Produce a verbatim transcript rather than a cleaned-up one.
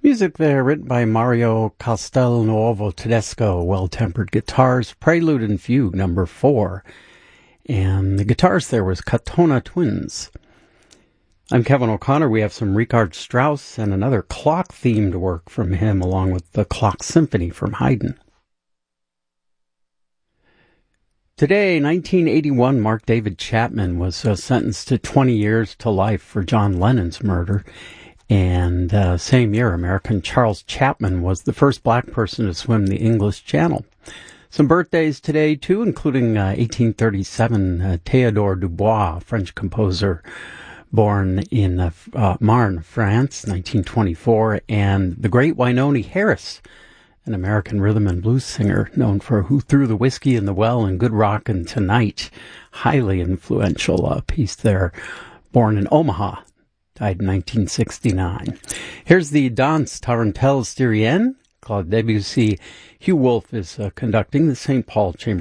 Music there written by Mario Castelnuovo Tedesco, Well-Tempered Guitars, Prelude and Fugue number four. And the guitars there was Katona Twins. I'm Kevin O'Connor. We have some Richard Strauss and another clock-themed work from him, along with the Clock Symphony from Haydn. Today, nineteen eighty-one, Mark David Chapman was uh, sentenced to twenty years to life for John Lennon's murder. And uh, same year, American Charles Chapman was the first black person to swim the English Channel. Some birthdays today, too, including uh, eighteen thirty-seven, uh, Théodore Dubois, French composer, born in uh, uh, Marne, France, nineteen twenty-four, and the great Wynonie Harris, an American rhythm and blues singer known for Who Threw the Whiskey in the Well and Good Rockin' Tonight. Highly influential uh, piece there, born in Omaha. Died in nineteen sixty-nine. Here's the Danse Tarentelle Styrienne. Claude Debussy. Hugh Wolf is uh, conducting the Saint Paul Chamber